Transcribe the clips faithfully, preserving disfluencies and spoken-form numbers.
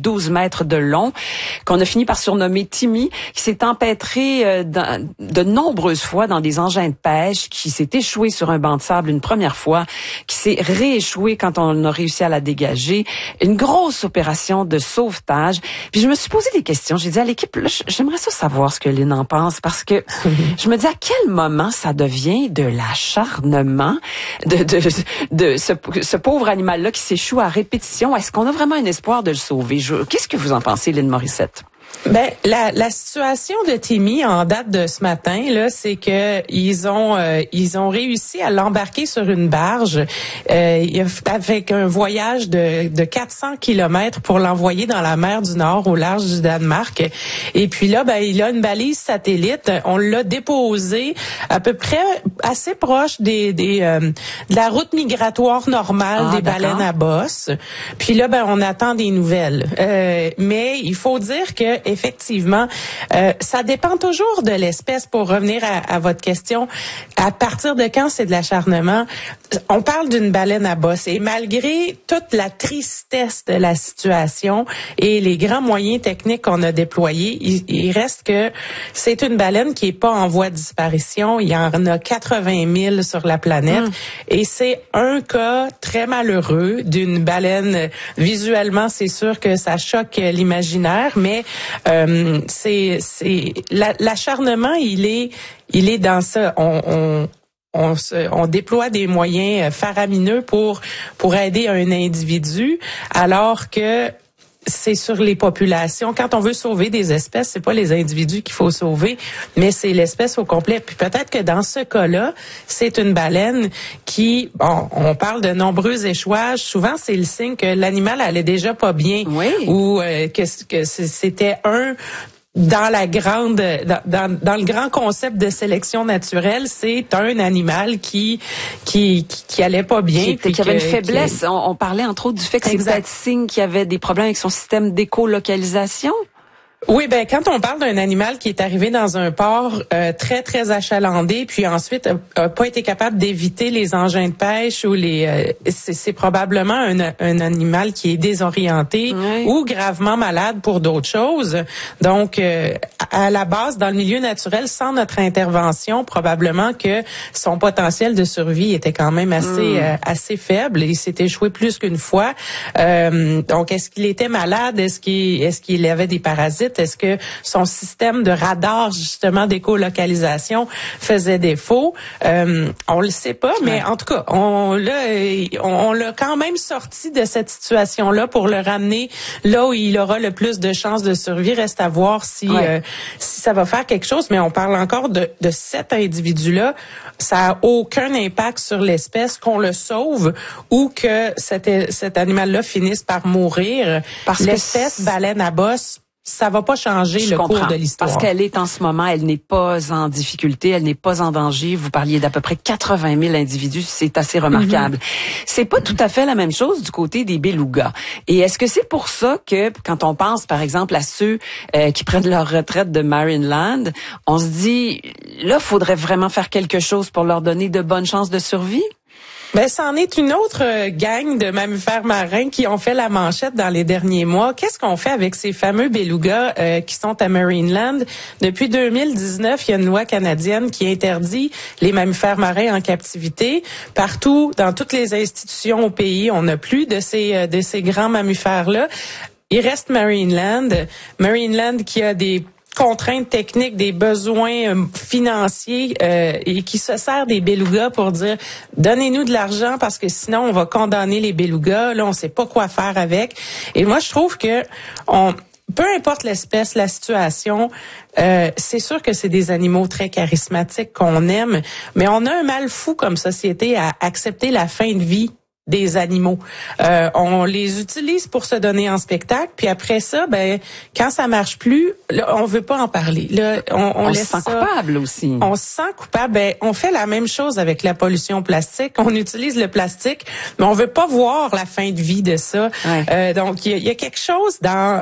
douze mètres de long, qu'on a fini par surnommer Timmy, qui s'est empêtré euh, dans, de nombreuses fois dans des engins de pêche, qui s'est échoué sur un banc de sable une première fois, qui s'est rééchoué quand on a réussi à la dégager. Une grosse opération de sauvetage. Puis je me suis posé des questions. J'ai dit à l'équipe, là, j'aimerais ça savoir ce que Lynn en pense, parce que je me dis à quel moment ça devient de l'acharnement de, de, de, de ce, ce pauvre animal-là qui s'échoue à répétition. Est-ce qu'on a vraiment un espoir de le sauver? Je, qu'est-ce que vous en pensez, Lynn Morissette? Ben la, la situation de Timmy en date de ce matin là, c'est que ils ont euh, ils ont réussi à l'embarquer sur une barge euh, avec un voyage de de quatre cents kilomètres pour l'envoyer dans la mer du Nord au large du Danemark. Et puis là, ben il a une balise satellite. On l'a déposé à peu près assez proche des des euh, de la route migratoire normale ah, des d'accord. baleines à bosse. Puis là, ben on attend des nouvelles. Euh, mais il faut dire que effectivement, euh, ça dépend toujours de l'espèce. Pour revenir à, à votre question, à partir de quand c'est de l'acharnement? On parle d'une baleine à bosse et malgré toute la tristesse de la situation et les grands moyens techniques qu'on a déployés, il, il reste que c'est une baleine qui est pas en voie de disparition. Il y en a quatre-vingt mille sur la planète mmh. et c'est un cas très malheureux d'une baleine. Visuellement, c'est sûr que ça choque l'imaginaire, mais Euh, c'est c'est la, l'acharnement, il est il est dans ça. On on on, se, on déploie des moyens faramineux pour pour aider un individu, alors que c'est sur les populations. Quand on veut sauver des espèces, c'est pas les individus qu'il faut sauver, mais c'est l'espèce au complet. Puis peut-être que dans ce cas-là, c'est une baleine qui, bon, on parle de nombreux échouages. Souvent, c'est le signe que l'animal allait déjà pas bien, oui. ou euh, que, que c'était un dans la grande dans, dans, dans le grand concept de sélection naturelle, c'est un animal qui qui qui, qui allait pas bien, qui, puis qui avait que, une faiblesse. Qui... On, on parlait entre autres du fait que c'est peut-être signe qu'il y avait des problèmes avec son système d'écolocalisation. Oui, ben quand on parle d'un animal qui est arrivé dans un port euh, très très achalandé, puis ensuite a, a pas été capable d'éviter les engins de pêche ou les, euh, c'est, c'est probablement un, un animal qui est désorienté oui. ou gravement malade pour d'autres choses. Donc euh, à la base, dans le milieu naturel, sans notre intervention, probablement que son potentiel de survie était quand même assez mm. euh, assez faible. Il s'est échoué plus qu'une fois. Euh, donc est-ce qu'il était malade? Est-ce qu'il est-ce qu'il avait des parasites? Est-ce que son système de radar, justement, d'écolocalisation faisait défaut? Euh, on le sait pas, mais en tout cas, on l'a, on l'a quand même sorti de cette situation-là pour le ramener là où il aura le plus de chances de survie. Reste à voir si, ouais. euh, si ça va faire quelque chose, mais on parle encore de, de cet individu-là. Ça a aucun impact sur l'espèce, qu'on le sauve ou que cet, cet animal-là finisse par mourir. Parce l'espèce que baleine à bosse, ça va pas changer Je le comprends, cours de l'histoire. Parce qu'elle est en ce moment, elle n'est pas en difficulté, elle n'est pas en danger. Vous parliez d'à peu près quatre-vingt mille individus, c'est assez remarquable. Mm-hmm. C'est pas tout à fait la même chose du côté des belugas. Et est-ce que c'est pour ça que quand on pense par exemple à ceux euh, qui prennent leur retraite de Marineland, on se dit là, faudrait vraiment faire quelque chose pour leur donner de bonnes chances de survie? Ben, c'en est une autre euh, gang de mammifères marins qui ont fait la manchette dans les derniers mois. Qu'est-ce qu'on fait avec ces fameux belugas euh, qui sont à Marineland? Depuis deux mille dix-neuf, il y a une loi canadienne qui interdit les mammifères marins en captivité. Partout, dans toutes les institutions au pays, on n'a plus de ces, euh, de ces grands mammifères-là. Il reste Marineland. Marineland qui a des contraintes techniques, des besoins euh, financiers euh, et qui se sert des belugas pour dire donnez-nous de l'argent parce que sinon on va condamner les belugas. Là, on sait pas quoi faire avec. Et moi, je trouve que on peu importe l'espèce, la situation, euh, c'est sûr que c'est des animaux très charismatiques qu'on aime, mais on a un mal fou comme société à accepter la fin de vie des animaux. Euh, on les utilise pour se donner en spectacle, puis après ça, ben quand ça marche plus, là, on veut pas en parler. Là, on, on, on laisse se sent ça. coupable aussi. On se sent coupable. Ben, on fait la même chose avec la pollution plastique. On utilise le plastique, mais on veut pas voir la fin de vie de ça. Ouais. Euh, donc, il y, y a quelque chose dans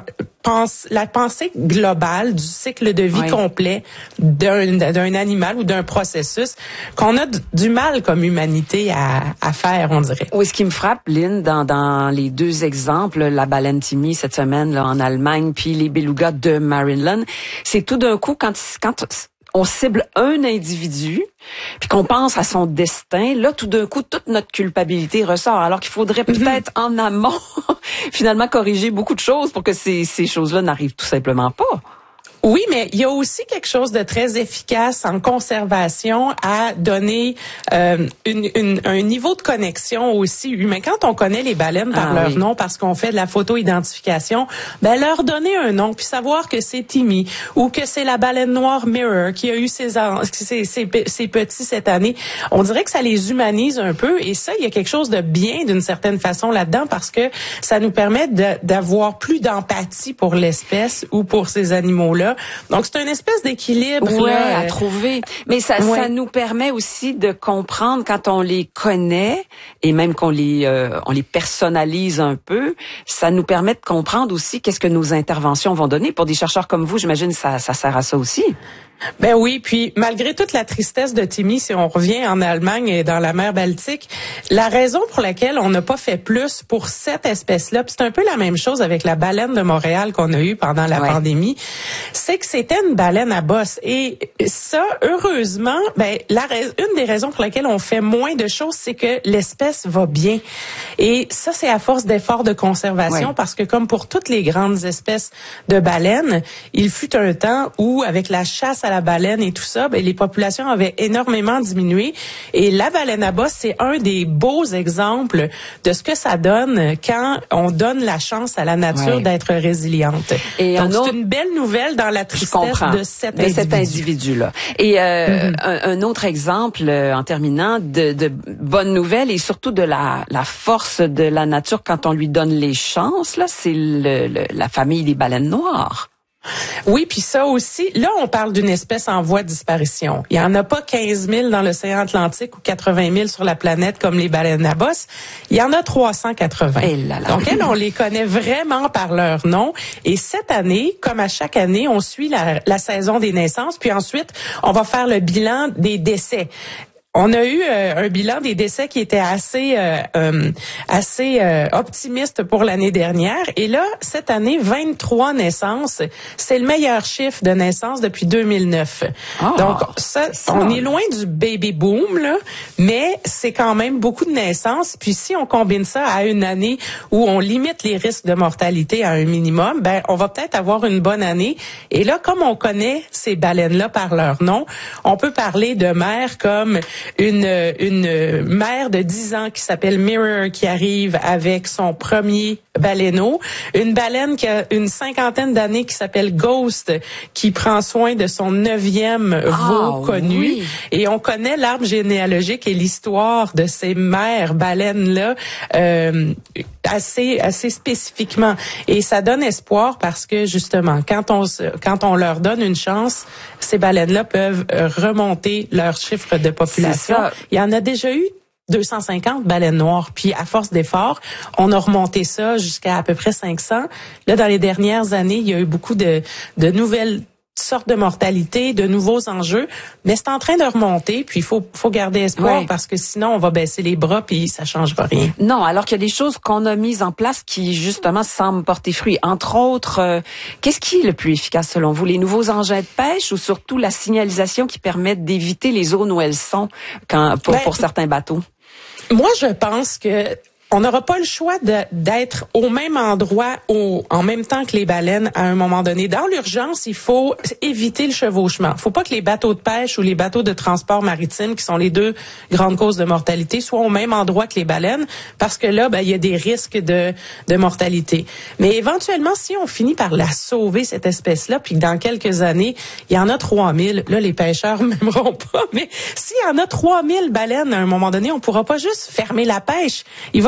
pense, la pensée globale du cycle de vie oui. complet d'un, d'un animal ou d'un processus qu'on a d- du mal comme humanité à, à faire, on dirait. Oui, ce qui me frappe, Lynn, dans, dans les deux exemples, la baleine Timmy cette semaine là, en Allemagne, puis les belugas de Marineland, c'est tout d'un coup, quand, quand on cible un individu, puis qu'on pense à son destin, là, tout d'un coup, toute notre culpabilité ressort, alors qu'il faudrait peut-être mm-hmm. en amont, finalement, corriger beaucoup de choses pour que ces, ces choses-là n'arrivent tout simplement pas. Oui, mais il y a aussi quelque chose de très efficace en conservation à donner euh, une, une, un niveau de connexion aussi humain. Quand on connaît les baleines par ah, leur oui. nom, parce qu'on fait de la photo-identification, ben leur donner un nom, puis savoir que c'est Timmy ou que c'est la baleine noire Mirror qui a eu ses, ses, ses, ses petits cette année, on dirait que ça les humanise un peu. Et ça, il y a quelque chose de bien d'une certaine façon là-dedans parce que ça nous permet de, d'avoir plus d'empathie pour l'espèce ou pour ces animaux-là. Donc, c'est une espèce d'équilibre ouais, là, à trouver. Mais ça, ouais. ça nous permet aussi de comprendre quand on les connaît et même qu'on les, euh, on les personnalise un peu, ça nous permet de comprendre aussi qu'est-ce que nos interventions vont donner. Pour des chercheurs comme vous, j'imagine ça, ça sert à ça aussi. Ben oui, puis malgré toute la tristesse de Timmy, si on revient en Allemagne et dans la mer Baltique, la raison pour laquelle on n'a pas fait plus pour cette espèce-là, puis c'est un peu la même chose avec la baleine de Montréal qu'on a eue pendant la ouais. pandémie, c'est que c'était une baleine à bosse. Et ça, heureusement, ben la une des raisons pour laquelle on fait moins de choses, c'est que l'espèce va bien. Et ça, c'est à force d'efforts de conservation, ouais. parce que comme pour toutes les grandes espèces de baleines, il fut un temps où, avec la chasse à la baleine et tout ça, ben, les populations avaient énormément diminué. Et la baleine à bosse, c'est un des beaux exemples de ce que ça donne quand on donne la chance à la nature ouais. d'être résiliente. Et donc, c'est autre... une belle nouvelle dans la tristesse de cet, de cet individu-là. Et euh, mm-hmm. un, un autre exemple, en terminant, de, de bonnes nouvelles et surtout de la, la force de la nature quand on lui donne les chances, là, c'est le, le, la famille des baleines noires. Oui, puis ça aussi, là, on parle d'une espèce en voie de disparition. Il y en a pas quinze mille dans l'océan Atlantique ou quatre-vingt mille sur la planète comme les baleines à bosse. Il y en a trois cent quatre-vingts. Et là là. Donc, elles, on les connaît vraiment par leur nom. Et cette année, comme à chaque année, on suit la, la saison des naissances, puis ensuite, on va faire le bilan des décès. On a eu euh, un bilan des décès qui était assez euh, euh, assez euh, optimiste pour l'année dernière. Et là, cette année, vingt-trois naissances. C'est le meilleur chiffre de naissances depuis deux mille neuf. Oh, donc, ça, ça, on est loin du baby boom, là, mais c'est quand même beaucoup de naissances. Puis si on combine ça à une année où on limite les risques de mortalité à un minimum, ben on va peut-être avoir une bonne année. Et là, comme on connaît ces baleines-là par leur nom, on peut parler de mères comme Une, une mère de dix ans qui s'appelle Mirror qui arrive avec son premier baleineau. Une baleine qui a une cinquantaine d'années qui s'appelle Ghost qui prend soin de son neuvième veau oh, connu. Oui. Et on connaît l'arbre généalogique et l'histoire de ces mères baleines-là euh, assez assez spécifiquement. Et ça donne espoir parce que justement, quand on quand on leur donne une chance, ces baleines-là peuvent remonter leur chiffre de population. Il y en a déjà eu deux cent cinquante baleines noires. Puis, à force d'efforts, on a remonté ça jusqu'à à peu près cinq cents. Là, dans les dernières années, il y a eu beaucoup de, de nouvelles sortes de mortalité, de nouveaux enjeux, mais c'est en train de remonter, puis il faut, faut garder espoir oui. parce que sinon, on va baisser les bras puis ça changera rien. Non, alors qu'il y a des choses qu'on a mises en place qui, justement, semblent porter fruit. Entre autres, euh, qu'est-ce qui est le plus efficace selon vous? Les nouveaux engins de pêche ou surtout la signalisation qui permet d'éviter les zones où elles sont quand, pour, ben, pour certains bateaux? Moi, je pense que on n'aura pas le choix de, d'être au même endroit au, en même temps que les baleines à un moment donné. Dans l'urgence, il faut éviter le chevauchement. Il faut pas que les bateaux de pêche ou les bateaux de transport maritime, qui sont les deux grandes causes de mortalité, soient au même endroit que les baleines, parce que là, ben, il y a des risques de, de mortalité. Mais éventuellement, si on finit par la sauver, cette espèce-là, puis que dans quelques années, il y en a trois mille, là, les pêcheurs m'aimeront pas, mais s'il y en a trois mille baleines à un moment donné, on pourra pas juste fermer la pêche. Il va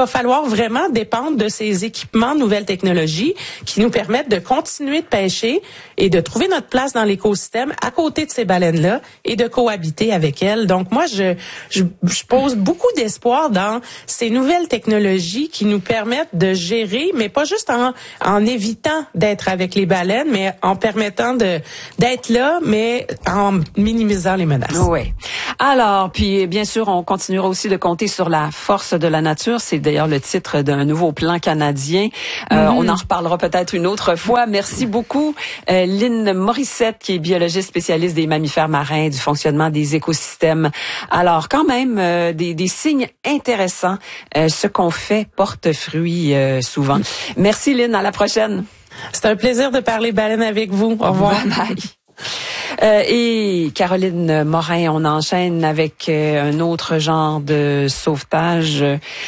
va falloir vraiment dépendre de ces équipements, nouvelles technologies qui nous permettent de continuer de pêcher et de trouver notre place dans l'écosystème à côté de ces baleines-là et de cohabiter avec elles. Donc moi, je, je, je pose beaucoup d'espoir dans ces nouvelles technologies qui nous permettent de gérer, mais pas juste en, en évitant d'être avec les baleines, mais en permettant de d'être là, mais en minimisant les menaces. Oui. Alors, puis bien sûr, on continuera aussi de compter sur la force de la nature. C'est d'ailleurs le titre d'un nouveau plan canadien. Euh, mm-hmm. On en reparlera peut-être une autre fois. Merci beaucoup, euh, Lynn Morissette, qui est biologiste spécialiste des mammifères marins, du fonctionnement des écosystèmes. Alors, quand même, euh, des, des signes intéressants. Euh, ce qu'on fait porte fruit euh, souvent. Merci, Lynn. À la prochaine. C'est un plaisir de parler baleine avec vous. Au revoir. Bye bye. Euh, et Caroline Morin, on enchaîne avec euh, un autre genre de sauvetage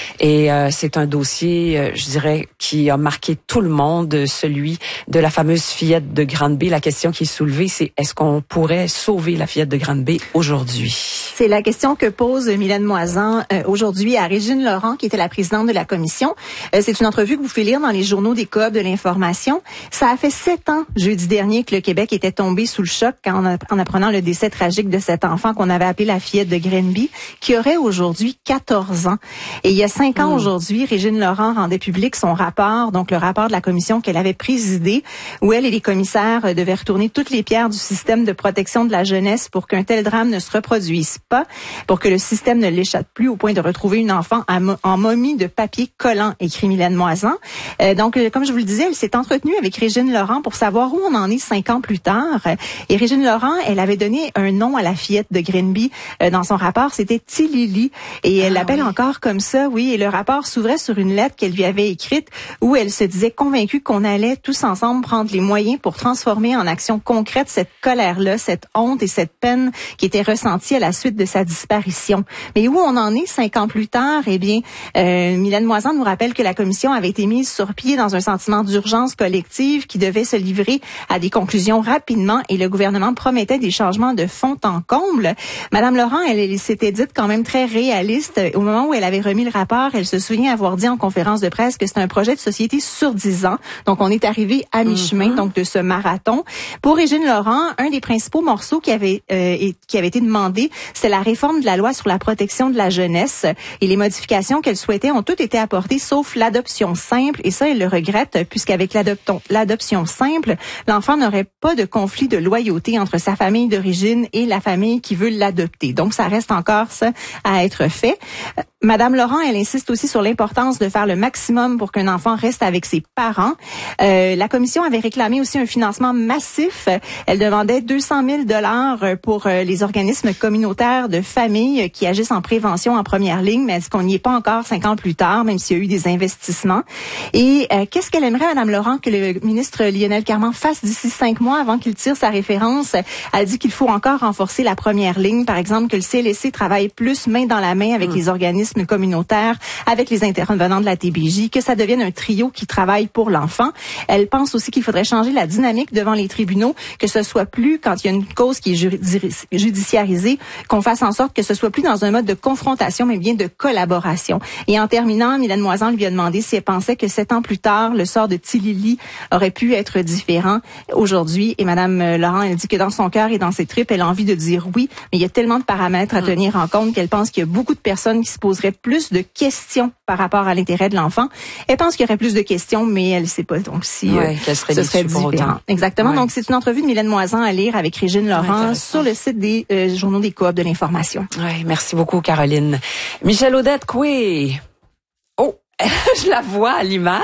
et euh, c'est un dossier, euh, je dirais, qui a marqué tout le monde, celui de la fameuse fillette de Granby. La question qui est soulevée, c'est est-ce qu'on pourrait sauver la fillette de Granby aujourd'hui? C'est la question que pose Mylène Moisan euh, aujourd'hui à Régine Laurent, qui était la présidente de la commission. Euh, c'est une entrevue que vous pouvez lire dans les journaux des Coop de l'information. Ça a fait sept ans, jeudi dernier, que le Québec était tombé sous le choc quand en apprenant le décès tragique de cet enfant qu'on avait appelé la fillette de Granby, qui aurait aujourd'hui quatorze ans. Et il y a cinq ans mmh. aujourd'hui, Régine Laurent rendait public son rapport, donc le rapport de la commission qu'elle avait présidé, où elle et les commissaires devaient retourner toutes les pierres du système de protection de la jeunesse pour qu'un tel drame ne se reproduise pas, pour que le système ne l'échappe plus au point de retrouver une enfant en momie de papier collant, écrit Mylène Moisan. Euh, donc, comme je vous le disais, elle s'est entretenue avec Régine Laurent pour savoir où on en est cinq ans plus tard. Et Régine Laurent, elle avait donné un nom à la fillette de Granby euh, dans son rapport, c'était Tilili. Et elle ah, l'appelle oui. encore comme ça, oui. Et le rapport s'ouvrait sur une lettre qu'elle lui avait écrite où elle se disait convaincue qu'on allait tous ensemble prendre les moyens pour transformer en action concrète cette colère-là, cette honte et cette peine qui était ressentie à la suite de sa disparition. Mais où on en est cinq ans plus tard? Eh bien, euh, Mylène Moisan nous rappelle que la commission avait été mise sur pied dans un sentiment d'urgence collective qui devait se livrer à des conclusions rapidement et le gouvernement promettait des changements de fond en comble. Madame Laurent, elle, elle s'était dite quand même très réaliste. Au moment où elle avait remis le rapport, elle se souvient avoir dit en conférence de presse que c'était un projet de société sur dix ans. Donc, on est arrivé à mi-chemin, mm-hmm. donc de ce marathon. Pour Régine Laurent, un des principaux morceaux qui avait, euh, et, qui avait été demandé, c'est la réforme de la loi sur la protection de la jeunesse. Et les modifications qu'elle souhaitait ont toutes été apportées, sauf l'adoption simple. Et ça, elle le regrette, puisqu'avec l'adoption simple, l'enfant n'aurait pas de conflit de loyauté entre sa famille d'origine et la famille qui veut l'adopter. Donc, ça reste encore ça à être fait. Madame Laurent, elle insiste aussi sur l'importance de faire le maximum pour qu'un enfant reste avec ses parents. Euh, la commission avait réclamé aussi un financement massif. Elle demandait deux cent mille dollars pour euh, les organismes communautaires de famille qui agissent en prévention en première ligne, mais est-ce qu'on n'y est pas encore cinq ans plus tard, même s'il y a eu des investissements? Et euh, qu'est-ce qu'elle aimerait, Madame Laurent, que le ministre Lionel Carman fasse d'ici cinq mois avant qu'il tire sa référence? Elle dit qu'il faut encore renforcer la première ligne, par exemple que le C L S C travaille plus main dans la main avec mmh. les organismes communautaires, avec les intervenants de la T B J, que ça devienne un trio qui travaille pour l'enfant. Elle pense aussi qu'il faudrait changer la dynamique devant les tribunaux, que ce soit plus, quand il y a une cause qui est judiciarisée, qu'on fasse en sorte que ce soit plus dans un mode de confrontation, mais bien de collaboration. Et en terminant, Mylène Moisan lui a demandé si elle pensait que sept ans plus tard, le sort de Tilili aurait pu être différent aujourd'hui. Et Madame Laurent, elle dit que dans son cœur et dans ses tripes, elle a envie de dire oui, mais il y a tellement de paramètres à tenir en compte qu'elle pense qu'il y a beaucoup de personnes qui se poseraient plus de questions par rapport à l'intérêt de l'enfant. Elle pense qu'il y aurait plus de questions, mais elle ne sait pas donc si ouais, euh, serait ce serait différent. Exactement. Ouais. Donc, c'est une entrevue de Mylène Moisan à lire avec Régine Laurent sur le site des euh, journaux des Coop de l'information. Oui, merci beaucoup, Caroline. Michel Audette, quoi? Oh, je la vois à l'image.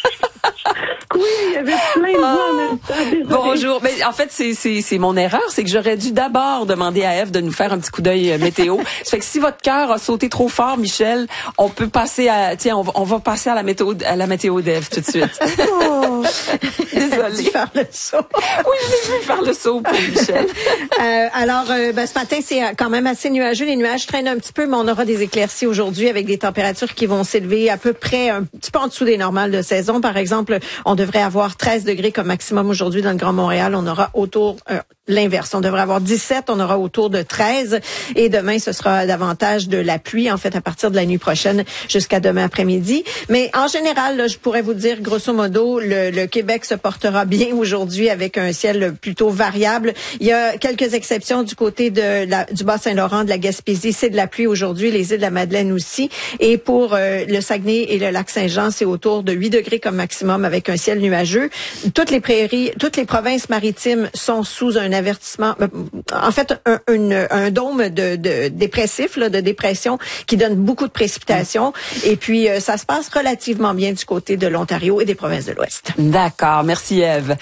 Oui, il y avait plein de voix en même temps. Désolée. Bonjour. Mais en fait, c'est c'est c'est mon erreur, c'est que j'aurais dû d'abord demander à Ève de nous faire un petit coup d'œil météo. Ça fait que si votre cœur a sauté trop fort, Michel, on peut passer à tiens, on va, on va passer à la météo à la météo d'Ève tout de suite. Oh. Désolée. Faire le saut. Oui, je l'ai vu faire le saut pour Michel. euh, alors, euh, ben, ce matin, c'est quand même assez nuageux. Les nuages traînent un petit peu, mais on aura des éclaircies aujourd'hui avec des températures qui vont s'élever à peu près un petit peu en dessous des normales de saison. Par exemple, on devrait avoir treize degrés comme maximum aujourd'hui. aujourd'hui dans le Grand Montréal, on aura autour euh, l'inverse. On devrait avoir dix-sept, on aura autour de treize. Et demain, ce sera davantage de la pluie, en fait, à partir de la nuit prochaine jusqu'à demain après-midi. Mais en général, là, je pourrais vous dire, grosso modo, le, le Québec se portera bien aujourd'hui avec un ciel plutôt variable. Il y a quelques exceptions du côté de la, du Bas-Saint-Laurent, de la Gaspésie. C'est de la pluie aujourd'hui, les îles de la Madeleine aussi. Et pour euh, le Saguenay et le Lac-Saint-Jean, c'est autour de huit degrés comme maximum avec un ciel nuageux. Toutes les prairies, toutes les provinces maritimes sont sous un avertissement, en fait, un, une, un dôme de, de dépressif, là, de dépression qui donne beaucoup de précipitations. Et puis, euh, ça se passe relativement bien du côté de l'Ontario et des provinces de l'Ouest. D'accord. Merci, Ève.